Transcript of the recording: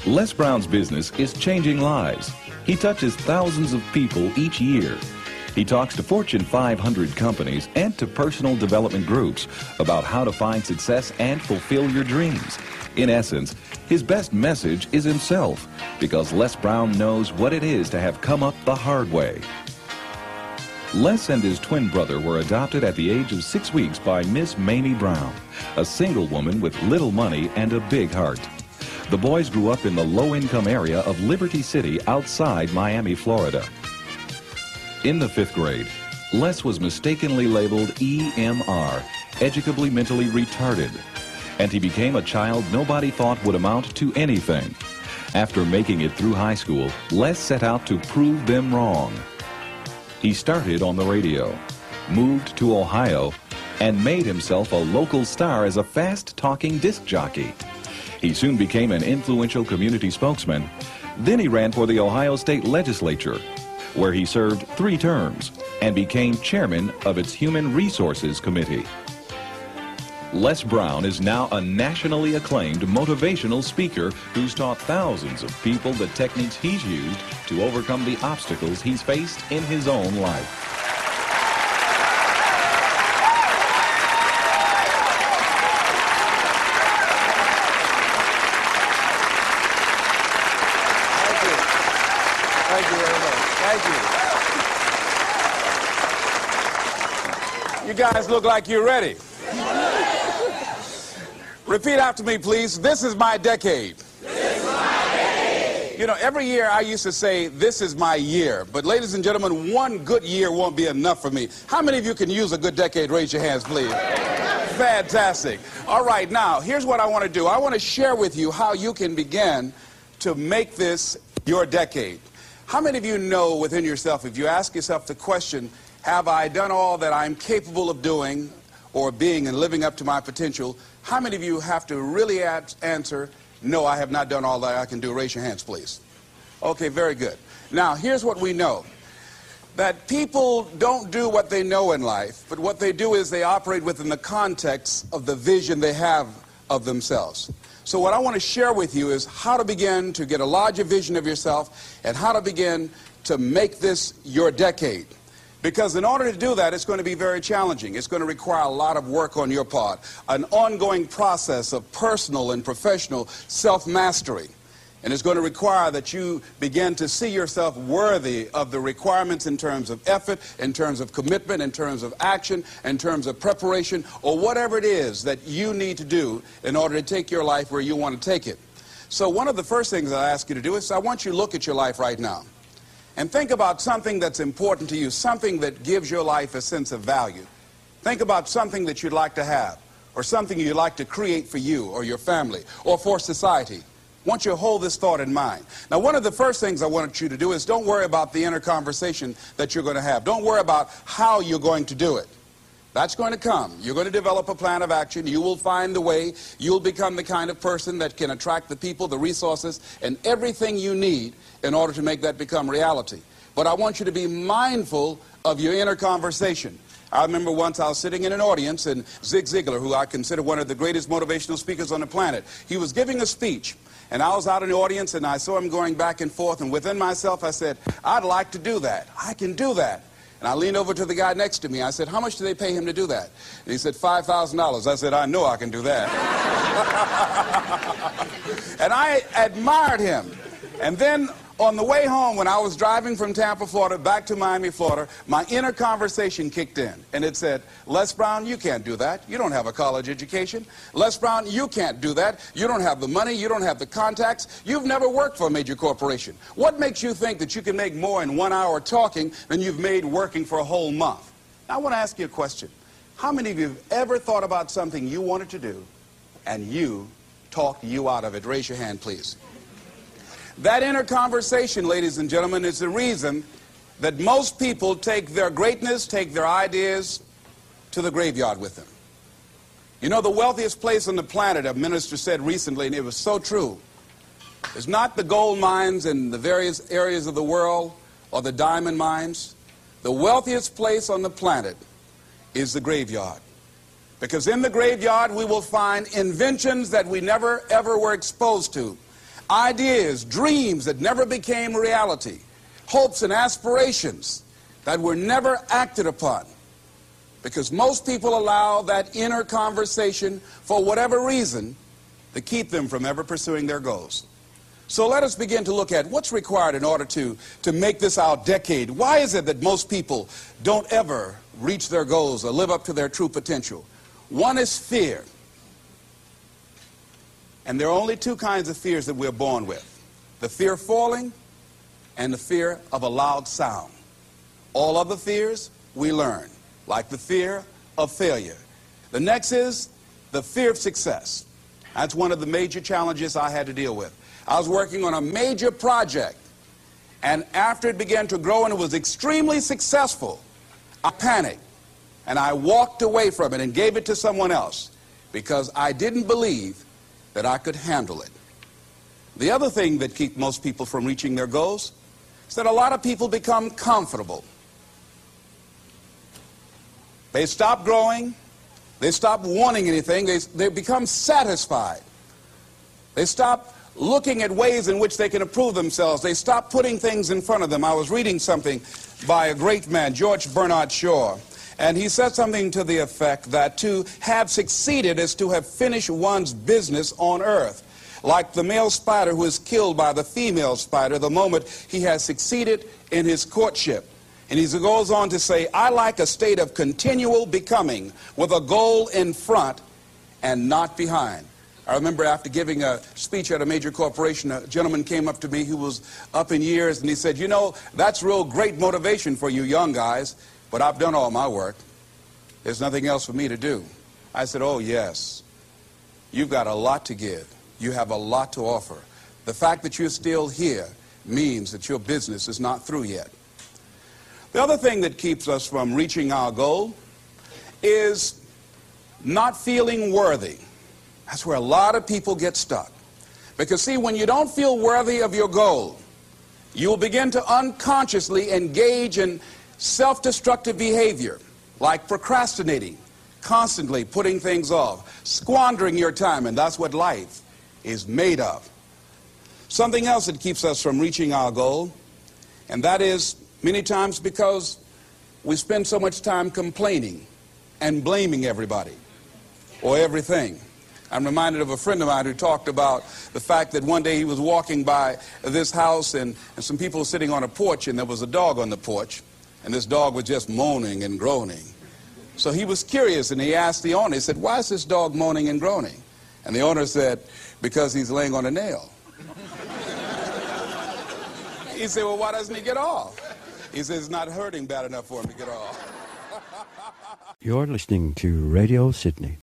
Les Brown's business is changing lives. He touches thousands of people each year. He talks to Fortune 500 companies and to personal development groups about how to find success and fulfill your dreams. In essence, his best message is himself, because Les Brown knows what it is to have come up the hard way. Les and his twin brother were adopted at the age of 6 weeks by Miss Mamie Brown, a single woman with little money and a big heart. The boys grew up in the low-income area of Liberty City outside Miami, Florida. In the 5th grade, Les was mistakenly labeled EMR, educably mentally retarded, and he became a child nobody thought would amount to anything. After making it through high school, Les set out to prove them wrong. He started on the radio, moved to Ohio, and made himself a local star as a fast-talking disc jockey. He soon became an influential community spokesman. Then he ran for the Ohio State Legislature, where he served 3 terms and became chairman of its Human Resources Committee. Les Brown is now a nationally acclaimed motivational speaker who's taught thousands of people the techniques he's used to overcome the obstacles he's faced in his own life. Thank you very much. Thank you. You guys look like you're ready. Repeat after me, please. This is my decade. This is my decade. You know, every year I used to say, this is my year. But ladies and gentlemen, one good year won't be enough for me. How many of you can use a good decade? Raise your hands, please. Fantastic. All right, now, here's what I want to do. I want to share with you how you can begin to make this your decade. How many of you know within yourself, if you ask yourself the question, have I done all that I'm capable of doing or being and living up to my potential? How many of you have to really answer, no, I have not done all that I can do? Raise your hands, please. Okay, very good. Now, here's what we know. That people don't do what they know in life, but what they do is they operate within the context of the vision they have of themselves. So what I want to share with you is how to begin to get a larger vision of yourself and how to begin to make this your decade. Because in order to do that, it's going to be very challenging. It's going to require a lot of work on your part, an ongoing process of personal and professional self-mastery. And it's going to require that you begin to see yourself worthy of the requirements in terms of effort, in terms of commitment, in terms of action, in terms of preparation, or whatever it is that you need to do in order to take your life where you want to take it. So one of the first things I ask you to do is I want you to look at your life right now. And think about something that's important to you, something that gives your life a sense of value. Think about something that you'd like to have, or something you'd like to create for you or your family or for society. I want you to hold this thought in mind. Now, one of the first things I want you to do is don't worry about the inner conversation that you're going to have. Don't worry about how you're going to do it. That's going to come. You're going to develop a plan of action. You will find the way. You'll become the kind of person that can attract the people, the resources, and everything you need in order to make that become reality. But I want you to be mindful of your inner conversation. I remember once I was sitting in an audience, and Zig Ziglar, who I consider one of the greatest motivational speakers on the planet, he was giving a speech. And I was out in the audience, and I saw him going back and forth, and within myself I said, I'd like to do that. I can do that. And I leaned over to the guy next to me. I said, how much do they pay him to do that? And he said, $5,000. I said, I know I can do that. And I admired him. And then on the way home, when I was driving from Tampa, Florida, back to Miami, Florida, my inner conversation kicked in. And it said, Les Brown, you can't do that. You don't have a college education. Les Brown, you can't do that. You don't have the money. You don't have the contacts. You've never worked for a major corporation. What makes you think that you can make more in 1 hour talking than you've made working for a whole month? Now, I want to ask you a question. How many of you have ever thought about something you wanted to do and you talked you out of it? Raise your hand, please. That inner conversation, ladies and gentlemen, is the reason that most people take their greatness, take their ideas to the graveyard with them. You know, the wealthiest place on the planet, a minister said recently, and it was so true, is not the gold mines in the various areas of the world or the diamond mines. The wealthiest place on the planet is the graveyard. Because in the graveyard we will find inventions that we never ever were exposed to. ideas, dreams that never became reality, hopes and aspirations that were never acted upon. Because most people allow that inner conversation, for whatever reason, to keep them from ever pursuing their goals. So let us begin to look at what's required in order to make this our decade. Why is it that most people don't ever reach their goals or live up to their true potential? One is fear. And there are only two kinds of fears that we're born with: the fear of falling and the fear of a loud sound. All other fears we learn, like the fear of failure. The next is the fear of success. That's one of the major challenges I had to deal with. I was working on a major project, and after it began to grow and it was extremely successful, I panicked and I walked away from it and gave it to someone else because I didn't believe that I could handle it. The other thing that keeps most people from reaching their goals is that a lot of people become comfortable. They stop growing. They stop wanting anything. They become satisfied. They stop looking at ways in which they can improve themselves. They stop putting things in front of them. I was reading something by a great man, George Bernard Shaw, and he said something to the effect that to have succeeded is to have finished one's business on earth. Like the male spider who is killed by the female spider the moment he has succeeded in his courtship. And he goes on to say, I like a state of continual becoming with a goal in front and not behind. I remember after giving a speech at a major corporation, a gentleman came up to me who was up in years, and he said, you know, that's real great motivation for you young guys, but I've done all my work. There's nothing else for me to do. I said, oh, yes. You've got a lot to give. You have a lot to offer. The fact that you're still here means that your business is not through yet. The other thing that keeps us from reaching our goal is not feeling worthy. That's where a lot of people get stuck. Because see, when you don't feel worthy of your goal, you'll begin to unconsciously engage in self-destructive behavior, like procrastinating, constantly putting things off, squandering your time, and that's what life is made of. Something else that keeps us from reaching our goal, and that is many times because we spend so much time complaining and blaming everybody or everything. I'm reminded of a friend of mine who talked about the fact that one day he was walking by this house and some people were sitting on a porch, and there was a dog on the porch, and this dog was just moaning and groaning. So he was curious, and he asked the owner, he said, why is this dog moaning and groaning? And the owner said, because he's laying on a nail. He said, well, why doesn't he get off? He says, it's not hurting bad enough for him to get off. You're listening to Radio Sydney.